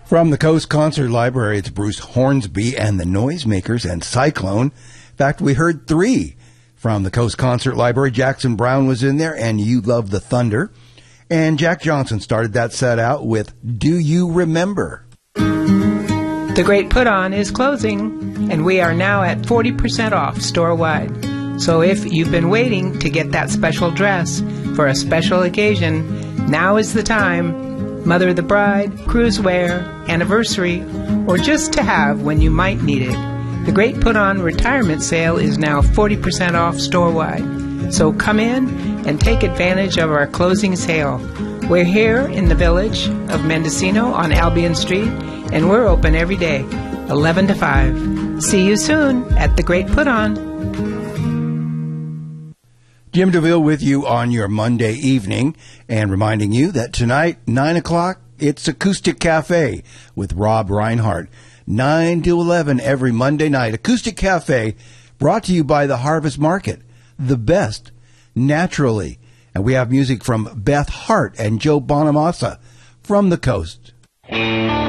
From the Coast Concert Library, it's Bruce Hornsby and the Noisemakers and Cyclone. In fact, we heard three from the Coast Concert Library. Jackson Browne was in there, and You Love the Thunder. And Jack Johnson started that set out with Do You Remember? The Great Put On is closing, and we are now at 40% off store-wide. So if you've been waiting to get that special dress for a special occasion, now is the time. Mother of the bride, cruise wear, anniversary, or just to have when you might need it. The Great Put On retirement sale is now 40% off store-wide. So come in and take advantage of our closing sale. We're here in the village of Mendocino on Albion Street, and we're open every day, 11 to 5. See you soon at The Great Put On. Jim DeVille with you on your Monday evening, and reminding you that tonight, 9 o'clock, it's Acoustic Cafe with Rob Reinhardt. 9 to 11 every Monday night. Acoustic Cafe, brought to you by the Harvest Market, the best naturally. And we have music from Beth Hart and Joe Bonamassa from the coast.